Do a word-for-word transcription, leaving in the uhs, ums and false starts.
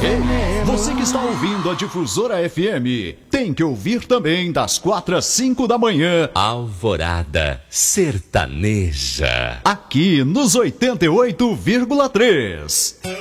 Você que está ouvindo a Difusora F M, tem que ouvir também das quatro às cinco da manhã, Alvorada Sertaneja. aqui nos oitenta e oito vírgula três.